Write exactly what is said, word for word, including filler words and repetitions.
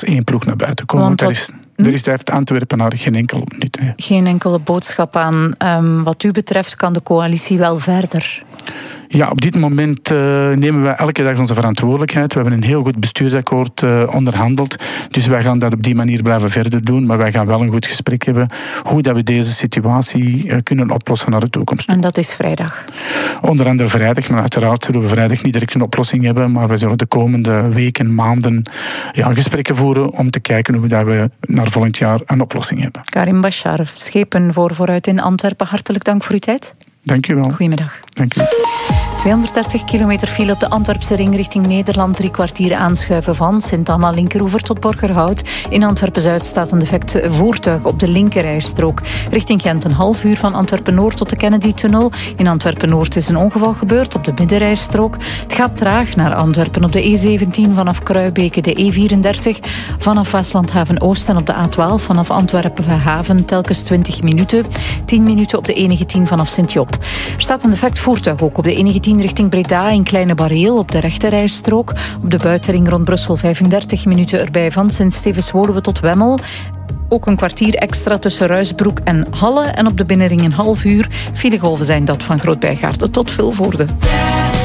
als één ploeg naar buiten komen. Want daar is, hm? er is, daar heeft Antwerpenaar geen enkel nut. Hè. Geen enkele boodschap aan. Um, wat u betreft kan de coalitie wel verder. Ja, op dit moment uh, nemen wij elke dag onze verantwoordelijkheid. We hebben een heel goed bestuursakkoord uh, onderhandeld. Dus wij gaan dat op die manier blijven verder doen. Maar wij gaan wel een goed gesprek hebben hoe dat we deze situatie uh, kunnen oplossen naar de toekomst toe. En dat is vrijdag? Onder andere vrijdag. Maar uiteraard zullen we vrijdag niet direct een oplossing hebben. Maar we zullen de komende weken, maanden ja, gesprekken voeren om te kijken hoe dat we naar volgend jaar een oplossing hebben. Karim Bashar, schepen voor Vooruit in Antwerpen. Hartelijk dank voor uw tijd. Dank u wel. Goedemiddag. Dank u. tweehonderddertig kilometer file op de Antwerpse ring richting Nederland. Drie kwartier aanschuiven van Sint-Anna linkeroever tot Borgerhout. In Antwerpen-Zuid staat een defect voertuig op de linkerrijstrook. Richting Gent een half uur van Antwerpen-Noord tot de Kennedy-tunnel. In Antwerpen-Noord is een ongeval gebeurd op de middenrijstrook. Het gaat traag naar Antwerpen op de E zeventien vanaf Kruibeke, de E vierendertig. Vanaf Westlandhaven-Oost en op de A twaalf vanaf Antwerpen-Haven telkens twintig minuten. tien minuten op de E negentien vanaf Sint-Job. Er staat een defect voertuig ook op de E negentien richting Breda in Kleine Bareel op de rechterrijstrook. Op de buitenring rond Brussel vijfendertig minuten erbij van Sint-Stevens-Woluwe tot Wemmel. Ook een kwartier extra tussen Ruisbroek en Halle. En op de binnenring een half uur. Filegolven zijn dat van Groot-Bijgaarden tot Vilvoorde.